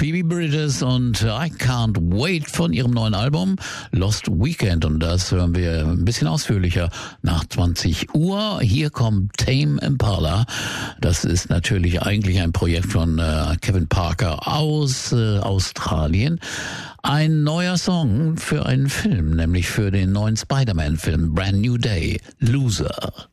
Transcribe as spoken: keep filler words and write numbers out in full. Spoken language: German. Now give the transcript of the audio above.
Phoebe Bridgers und I Can't Wait von ihrem neuen Album Lost Weekend. Und das hören wir ein bisschen ausführlicher nach zwanzig Uhr. Hier kommt Tame Impala. Das ist natürlich eigentlich ein Projekt von äh, Kevin Parker aus äh, Australien. Ein neuer Song für einen Film, nämlich für den neuen Spider-Man-Film Brand New Day, Loser.